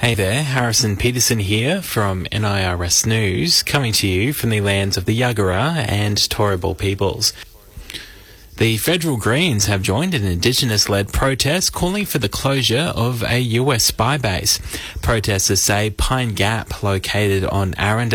Hey there, Harrison Peterson here from NIRS News, coming to you from the lands of the Yagara and Turrbal peoples. The Federal Greens have joined an Indigenous-led protest calling for the closure of a US spy base. Protesters say Pine Gap, located on Arundel